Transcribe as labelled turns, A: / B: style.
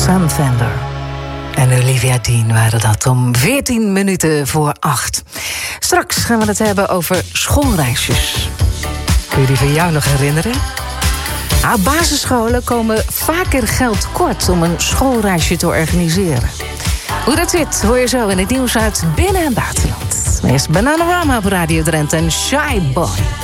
A: Sam Fender en Olivia Dean waren dat om 14 minuten voor 8. Straks gaan we het hebben over schoolreisjes. Kun je die van jou nog herinneren? Basisscholen komen vaker geld kort om een schoolreisje te organiseren. Hoe dat zit, hoor je zo in het nieuws uit binnen- en buitenland. Eerst Bananarama op Radio Drenthe en Shy Boy.